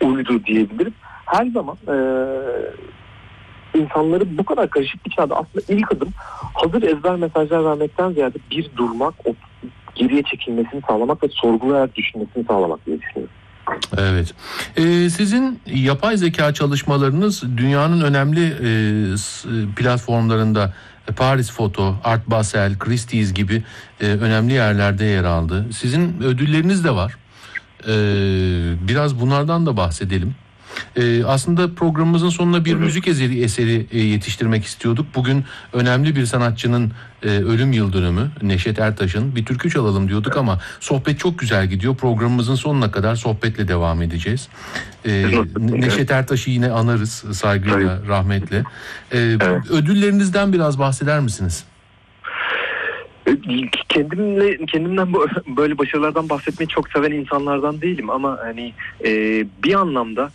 uydu diyebilirim. Her zaman insanları bu kadar karışık bir çağda aslında ilk adım hazır ezber mesajlar vermekten ziyade bir durmak, o geriye çekilmesini sağlamak ve sorgulayarak düşünmesini sağlamak diye düşünüyorum. Evet. Sizin yapay zeka çalışmalarınız dünyanın önemli platformlarında Paris Foto, Art Basel, Christie's gibi önemli yerlerde yer aldı. Sizin ödülleriniz de var. Biraz bunlardan da bahsedelim. Aslında programımızın sonuna bir müzik eseri yetiştirmek istiyorduk. Bugün önemli bir sanatçının ölüm yıl dönümü, Neşet Ertaş'ın. Bir türkü çalalım diyorduk ama sohbet çok güzel gidiyor. Programımızın sonuna kadar sohbetle devam edeceğiz. Neşet Ertaş'ı yine anarız saygıyla, rahmetle. Ödüllerinizden biraz bahseder misiniz? Kendimden böyle başarılardan bahsetmeyi çok seven insanlardan değilim ama hani bir anlamda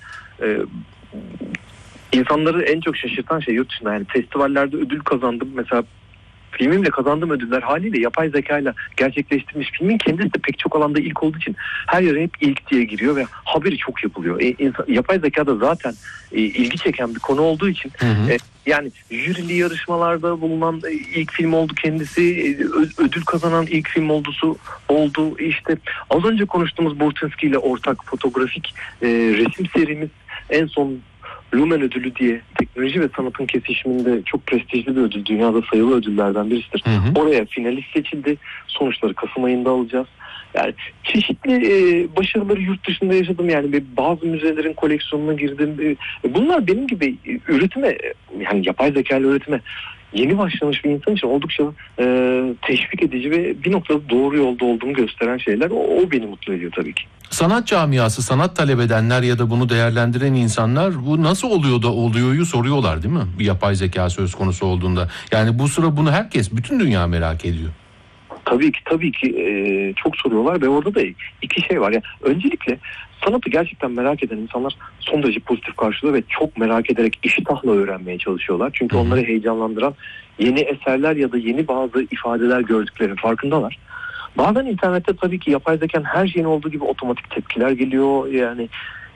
insanları en çok şaşırtan şey yurt dışında, yani festivallerde ödül kazandım mesela. Filmimle kazandığım ödüller haliyle yapay zekayla gerçekleştirilmiş. Filmin kendisi de pek çok alanda ilk olduğu için her yere hep ilk diye giriyor ve haberi çok yapılıyor. Yapay zeka da zaten ilgi çeken bir konu olduğu için yani jürili yarışmalarda bulunan ilk film oldu kendisi, ödül kazanan ilk film oldu. İşte az önce konuştuğumuz Burtinski ile ortak fotoğrafik resim serimiz en son Lumen ödülü diye teknoloji ve sanatın kesişiminde çok prestijli bir ödül. Dünyada sayılı ödüllerden birisidir. Oraya finalist seçildi. Sonuçları Kasım ayında alacağız. Yani çeşitli başarıları yurt dışında yaşadım. Yani bazı müzelerin koleksiyonuna girdim. Bunlar benim gibi üretime, yani yapay zeka ile üretime yeni başlamış bir insan için oldukça teşvik edici ve bir noktada doğru yolda olduğumu gösteren şeyler. O beni mutlu ediyor tabii ki. Sanat camiası, sanat talep edenler ya da bunu değerlendiren insanlar bu nasıl oluyor da oluyor'yu soruyorlar değil mi? Bir yapay zeka söz konusu olduğunda. Yani bu sıra bunu herkes, bütün dünya merak ediyor. Tabii ki çok soruyorlar ve orada da iki şey var. Yani öncelikle sanatı gerçekten merak eden insanlar son derece pozitif karşılıyor ve çok merak ederek iştahla öğrenmeye çalışıyorlar. Çünkü onları heyecanlandıran yeni eserler ya da yeni bazı ifadeler gördüklerinin farkındalar. Bazen internette tabii ki yapay zekanın her şeyin olduğu gibi otomatik tepkiler geliyor. Yani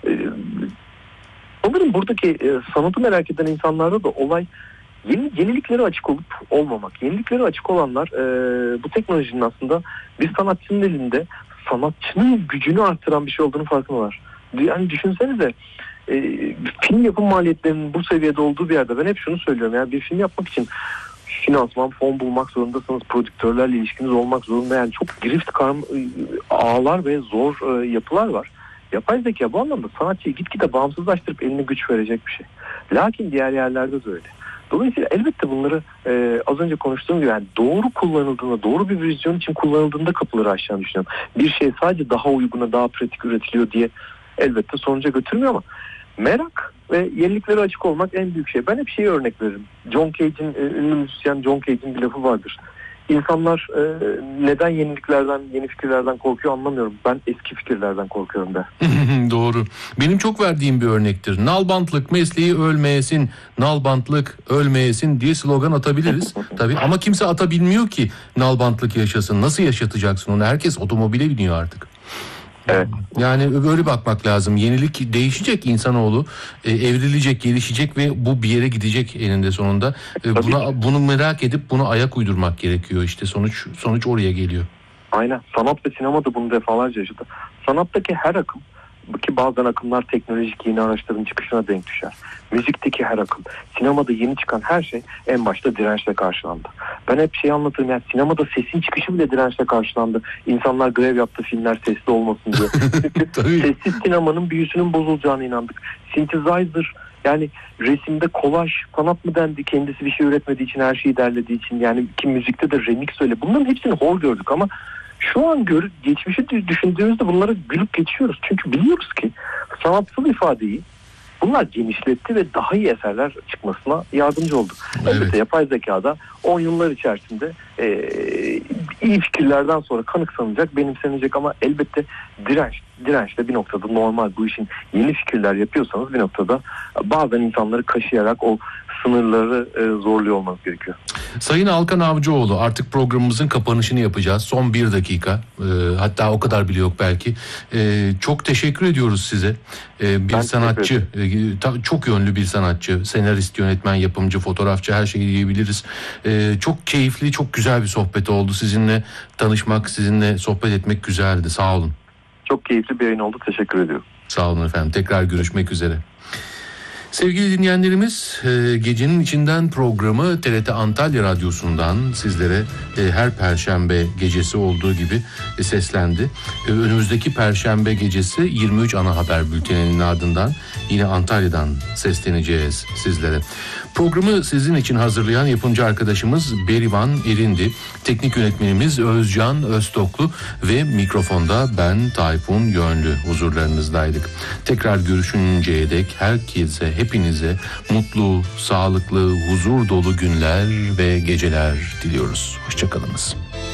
sanırım buradaki sanatı merak eden insanlarda da olay yeniliklere açık olup olmamak. Yeniliklere açık olanlar bu teknolojinin aslında bir sanatçının elinde sanatçının gücünü arttıran bir şey olduğunu farkındalar. Yani düşünsenize film yapım maliyetlerinin bu seviyede olduğu bir yerde ben hep şunu söylüyorum. Yani bir film yapmak için finansman, fon bulmak zorundasınız. Prodüktörlerle ilişkiniz olmak zorunda. Yani çok girift ağlar ve zor yapılar var. Yapay zeka bu anlamda sanatçıyı gitgide bağımsızlaştırıp eline güç verecek bir şey. Lakin diğer yerlerde de öyle. Dolayısıyla elbette bunları az önce konuştuğum gibi yani doğru kullanıldığında, doğru bir vizyon için kullanıldığında kapıları açacağını düşünüyorum. Bir şey sadece daha uyguna, daha pratik üretiliyor diye elbette sonuca götürmüyor ama merak ve yeniliklere açık olmak en büyük şey. Ben hep şeyi örnek veririm. John Cage'in, ünlü müzisyen John Cage'in bir lafı vardır. İnsanlar neden yeniliklerden, yeni fikirlerden korkuyor anlamıyorum. Ben eski fikirlerden korkuyorum der. Doğru. Benim çok verdiğim bir örnektir. Nalbantlık mesleği ölmeyesin, nalbantlık ölmeyesin diye slogan atabiliriz. Tabii ama kimse atabilmiyor ki nalbantlık yaşasın. Nasıl yaşatacaksın onu? Herkes otomobile biniyor artık. Evet. Yani böyle bakmak lazım. Yenilik değişecek, insanoğlu evrilecek, gelişecek ve bu bir yere gidecek eninde sonunda. Bunu merak edip buna ayak uydurmak gerekiyor. İşte sonuç oraya geliyor. Aynen. Sanat ve sinema da bunu defalarca yaşadı. Sanattaki her akım, ki bazen akımlar teknolojik yeni araçların çıkışına denk düşer. Müzikteki her akım, sinemada yeni çıkan her şey en başta dirençle karşılandı. Ben hep anlatırım, yani sinemada sesin çıkışı bile dirençle karşılandı. İnsanlar grev yaptı filmler sesli olmasın diye. Sessiz sinemanın büyüsünün bozulacağına inandık. Synthesizer, yani resimde kolaj sanat mı dendi, kendisi bir şey üretmediği için, her şeyi derlediği için, yani ki müzikte de remix öyle. Bunların hepsini hor gördük ama şu an geçmişi düşündüğümüzde bunları gülüp geçiyoruz. Çünkü biliyoruz ki sanatsal ifadeyi bunlar genişletti ve daha iyi eserler çıkmasına yardımcı oldu. Evet. Elbette yapay zekada 10 yıllar içerisinde iyi fikirlerden sonra kanıksanacak, benimsenecek ama elbette direnç de bir noktada normal. Bu işin yeni fikirler yapıyorsanız bir noktada bazen insanları kaşıyarak o sınırları zorluyor olmanız gerekiyor. Sayın Alkan Avcıoğlu, artık programımızın kapanışını yapacağız. Son 1 dakika. Hatta o kadar bile yok belki. Çok teşekkür ediyoruz size. Bir sanatçı, çok yönlü bir sanatçı. Senarist, yönetmen, yapımcı, fotoğrafçı, her şeyi diyebiliriz. Çok keyifli, çok güzel bir sohbet oldu. Sizinle tanışmak, sizinle sohbet etmek güzeldi. Sağ olun. Çok keyifli bir yayın oldu. Teşekkür ediyorum. Sağ olun efendim. Tekrar görüşmek üzere. Sevgili dinleyenlerimiz, Gecenin İçinden programı TRT Antalya Radyosu'ndan sizlere her Perşembe gecesi olduğu gibi seslendi. Önümüzdeki Perşembe gecesi 23 ana haber bülteninin ardından yine Antalya'dan sesleneceğiz sizlere. Programı sizin için hazırlayan yapımcı arkadaşımız Berivan Erindi, teknik yönetmenimiz Özcan Öztoklu ve mikrofonda ben Tayfun Yönlü huzurlarınızdaydık. Tekrar görüşünceye dek herkese, hepinize mutlu, sağlıklı, huzur dolu günler ve geceler diliyoruz. Hoşçakalınız.